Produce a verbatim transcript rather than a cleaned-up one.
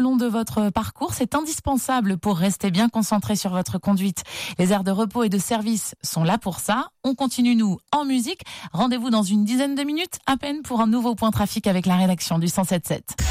long de votre parcours. C'est indispensable pour rester bien concentré sur votre conduite. Les aires de repos et de service sont là pour ça. On continue, nous, en musique. Rendez-vous dans une dizaine de minutes à peine pour un nouveau point trafic avec la rédaction du cent sept sept.